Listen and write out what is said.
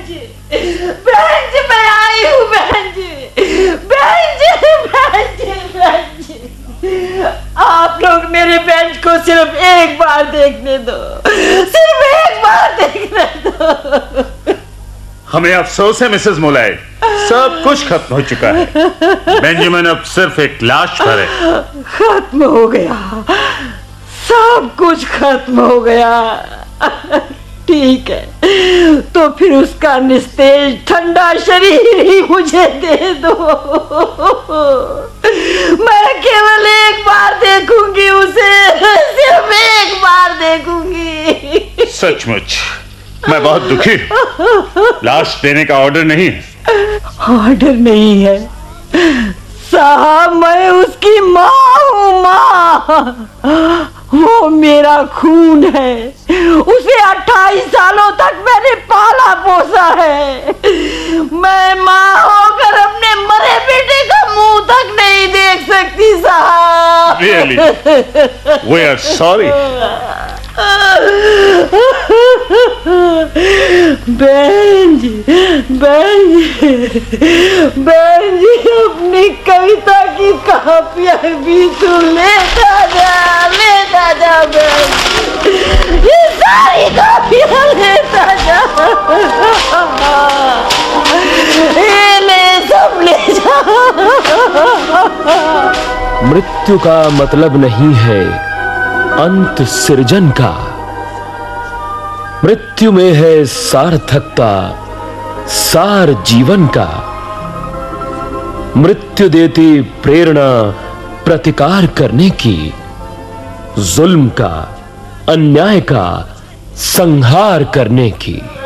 बहन जी मैं आई हूँ बहन जी, बहन जी, बहन जी, बहन जी। आप लोग मेरे बेंच को सिर्फ एक बार देखने दो, सिर्फ एक बार देखने दो। हमें अफसोस है मिसेस मोलाई, सब कुछ खत्म हो चुका है। बेंजामिन अब सिर्फ एक लाश पर है। खत्म हो गया, सब कुछ खत्म हो गया। ठीक है, तो फिर उसका निस्तेज ठंडा शरीर ही मुझे दे दो। मैं केवल एक बार देखूंगी उसे, सिर्फ एक बार देखूंगी। सचमुच मैं बहुत दुखी हूं। लाश देने का ऑर्डर नहीं है। ऑर्डर नहीं है साहब, मैं उसकी माँ हूँ, माँ। वो मेरा खून है, उसे 28 सालों तक मैंने पाला पोसा है। मैं माँ होकर अपने मरे बेटे का मुंह तक नहीं देख सकती साहब। Really? We are sorry. बहन जी, बहन जी, बहन जी, अपनी कविता की कापियां भी तू लेता जा बहन, ये सारी कापियां लेता जा, ये ले सब ले जा। मृत्यु का मतलब नहीं है अंत सृजन का, मृत्यु में है सार्थकता, सार जीवन का। मृत्यु देती प्रेरणा प्रतिकार करने की, जुल्म का, अन्याय का संहार करने की।